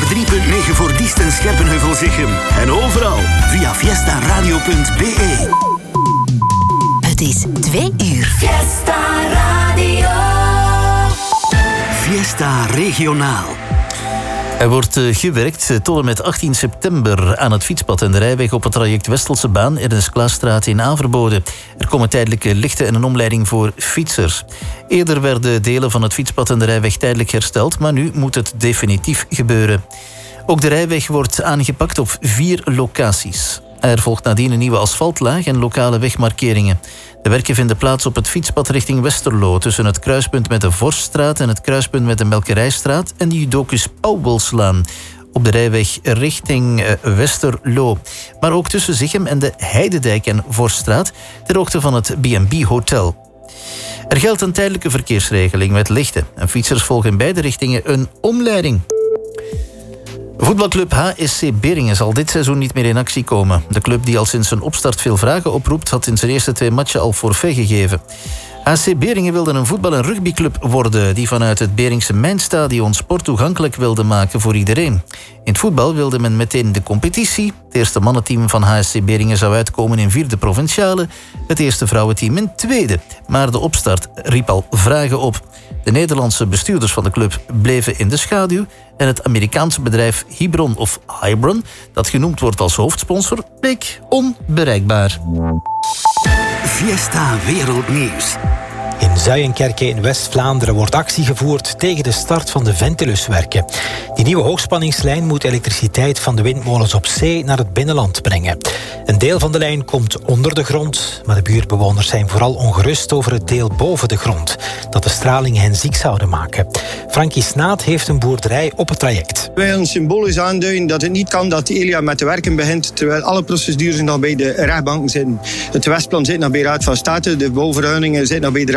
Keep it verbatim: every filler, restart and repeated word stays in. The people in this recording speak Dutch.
honderd drie komma negen voor Diest en Scherpenheuvel-Zichem. En overal via fiesta radio punt b e. Het is twee uur. Fiesta Radio. Fiesta Regionaal. Er wordt uh, gewerkt uh, tot en met achttien september aan het fietspad en de rijweg op het traject Westelse Baan, Ernest Klaasstraat in Averboden. Er komen tijdelijke lichten en een omleiding voor fietsers. Eerder werden delen van het fietspad en de rijweg tijdelijk hersteld, maar nu moet het definitief gebeuren. Ook de rijweg wordt aangepakt op vier locaties. Er volgt nadien een nieuwe asfaltlaag en lokale wegmarkeringen. De werken vinden plaats op het fietspad richting Westerlo, tussen het kruispunt met de Vorststraat en het kruispunt met de Melkerijstraat en de Judocus Pauwelslaan. Op de rijweg richting Westerlo. Maar ook tussen Zichem en de Heidedijk en Vorststraat, ter hoogte van het B en B Hotel. Er geldt een tijdelijke verkeersregeling met lichten. En fietsers volgen in beide richtingen een omleiding. Voetbalclub H S C Beringen zal dit seizoen niet meer in actie komen. De club die al sinds zijn opstart veel vragen oproept, had in zijn eerste twee matchen al forfait gegeven. H C Beringen wilde een voetbal- en rugbyclub worden die vanuit het Beringse Mijnstadion sport toegankelijk wilde maken voor iedereen. In het voetbal wilde men meteen de competitie. Het eerste mannenteam van H S C Beringen zou uitkomen in vierde provinciale, het eerste vrouwenteam in tweede. Maar de opstart riep al vragen op. De Nederlandse bestuurders van de club bleven in de schaduw en het Amerikaanse bedrijf Hebron of Hebron, dat genoemd wordt als hoofdsponsor, bleek onbereikbaar. Fiesta Wereldnieuws. In Zuijenkerke in West-Vlaanderen wordt actie gevoerd tegen de start van de Ventuluswerken. Die nieuwe hoogspanningslijn moet elektriciteit van de windmolens op zee naar het binnenland brengen. Een deel van de lijn komt onder de grond, maar de buurtbewoners zijn vooral ongerust over het deel boven de grond, dat de straling hen ziek zouden maken. Frankie Snaat heeft een boerderij op het traject. Wij willen symbolisch aanduiden dat het niet kan dat Elia met de werken begint, terwijl alle procedures nog bij de rechtbanken zitten. Het Westplan zit nog bij de Raad van State, de bouwvergunningen zitten nog bij de